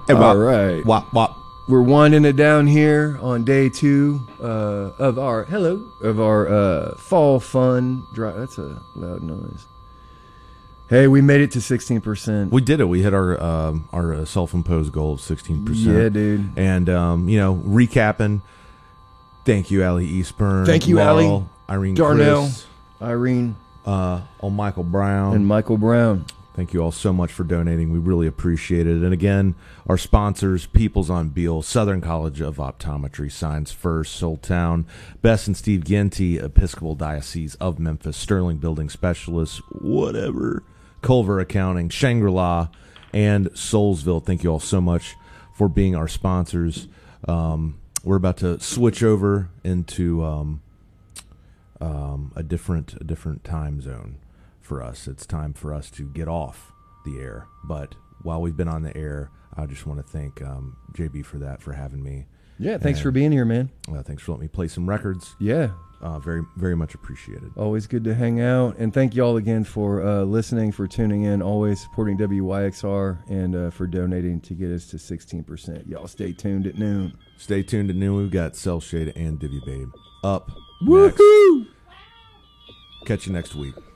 All right. Wop, wop. We're winding it down here on day 2 of our fall fun drive. That's a loud noise. Hey, we made it to 16%. We did it. We hit our self-imposed goal of 16%. Yeah, dude. And, recapping, thank you, Allie Eastburn. Thank you, Laurel, Allie. Irene Darnell. Chris, Irene. Michael Brown. And Michael Brown. Thank you all so much for donating. We really appreciate it. And again, our sponsors, Peoples on Beale, Southern College of Optometry, Signs First, Soultown, Bess and Steve Ginty, Episcopal Diocese of Memphis, Sterling Building Specialists, whatever, Culver Accounting, Shangri-La, and Soulsville. Thank you all so much for being our sponsors. We're about to switch over into a different time zone. For us, it's time for us to get off the air. But while we've been on the air, I just want to thank JB for having me. Yeah, thanks for being here, man. Thanks for letting me play some records. Yeah. Very, very much appreciated. Always good to hang out. And thank you all again for listening, for tuning in, always supporting WYXR, and for donating to get us to 16%. Y'all stay tuned at noon. Stay tuned at noon. We've got Cell Shade and Divvy Babe up Woohoo! next. Catch you next week.